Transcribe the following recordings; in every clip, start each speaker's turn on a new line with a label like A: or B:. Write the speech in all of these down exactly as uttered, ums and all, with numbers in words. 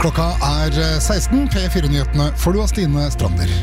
A: Klokka er seksten, P fire-nyhetene får du av Stine Strander.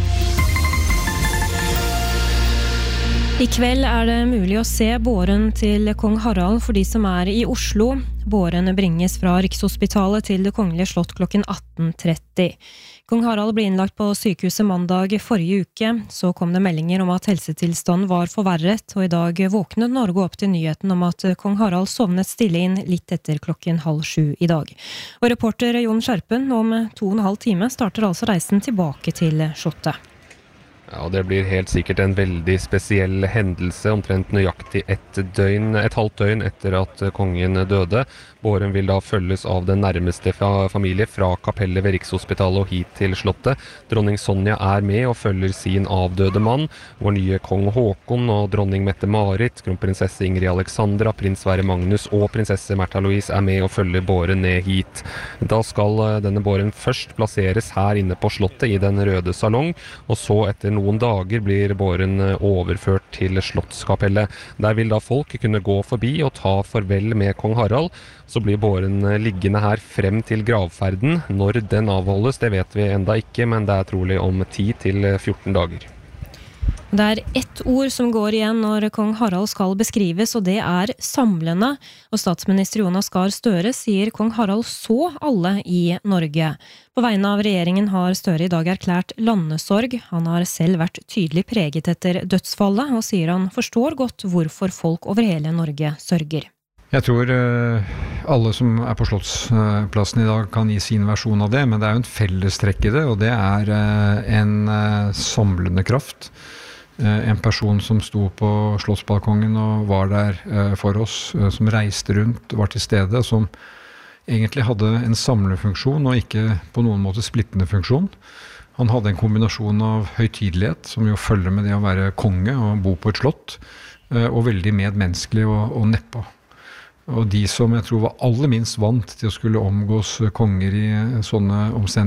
B: I kveld er det mulig å se båren til kong Harald for de som er i Oslo. Båren bringes fra Rikshospitalet til Det Kongelige Slott klokken atten tretti. Kong Harald ble innlagt på sykehuset mandag forrige uke. Så kom det meldinger om at helsetilstanden var forverret, og i dag våknet Norge opp til nyheten om at kong Harald sovnet stille inn litt etter klokken halv sju i dag. Og reporter Jon Skjerpen, om to og en halv time starter altså reisen tilbake til slottet.
C: Ja, og det blir helt sikkert en veldig spesiell hendelse, omtrent nøyaktig et døgn, et halvt døgn etter at kongen døde. Båren vil da følges av den nærmeste familie fra kapellet ved Rikshospitalet og hit til slottet. Dronning Sonja er med og følger sin avdøde mann. Vår nye kong Håkon og dronning Mette-Marit, kronprinsesse Ingrid Alexandra, prins Sverre Magnus og prinsesse Märtha Louise er med og følger båren ned hit. Da skal denne båren først plasseres her inne på slottet i den røde salong, og så etter noen dager blir båren overført til Slottskapellet. Der vil da folk kunne gå forbi og ta farvel med kong Harald. Så blir båren liggende her frem til gravferden. Når den avholdes, det vet vi enda ikke, men det er trolig om ti til fjorten dager.
B: Det er ett ord som går igjen når kong Harald skal beskrives, og det er samlende. Og statsminister Jonas Gahr Støre sier kong Harald så alle i Norge. På vegne av regjeringen har Støre i dag erklært landesorg. Han har selv vært tydelig preget etter dødsfallet, og sier han forstår godt hvorfor folk over hele Norge sørger.
D: Jeg tror uh, alle som er på Slottsplassen i dag kan gi sin versjon av det, men det er jo en fellestrekk i det, og det er uh, en uh, samlende kraft. Uh, en person som sto på Slottsbalkongen og var der uh, for oss, uh, som reiste rundt, var til stede, som egentlig hadde en samlende funksjon og ikke på noen måte splittende funksjon. Han hadde en kombinasjon av høytidelighet, som jo følger med det å være konge og bo på et slott, uh, og veldig medmenneskelig og, og nedpå. Og de som jeg tror var aller minst vant til å skulle omgås konger i sånne omstendigheter,